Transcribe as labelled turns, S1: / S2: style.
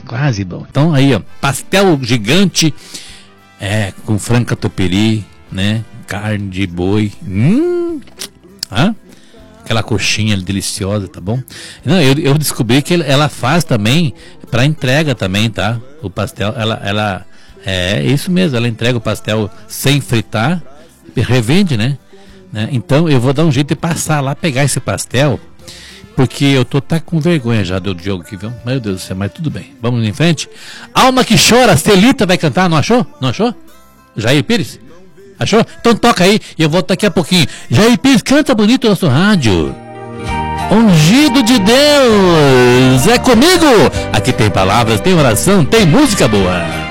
S1: quase bom. Então aí, ó, pastel gigante, com frango catupiry, né? Carne de boi. Aquela coxinha deliciosa, tá bom? Não, eu descobri que ela faz também para entrega também, tá? O pastel, ela é isso mesmo, ela entrega o pastel sem fritar e revende, né? Então eu vou dar um jeito de passar lá, pegar esse pastel, porque eu tô até com vergonha já do Diogo aqui, viu? Meu Deus do céu, mas tudo bem. Vamos em frente. Alma que chora, Celita vai cantar, não achou? Não achou? Jair Pires? Achou? Então toca aí e eu volto daqui a pouquinho. Jair Pires, canta bonito o nosso rádio. Ungido de Deus, é comigo. Aqui tem palavras, tem oração, tem música boa.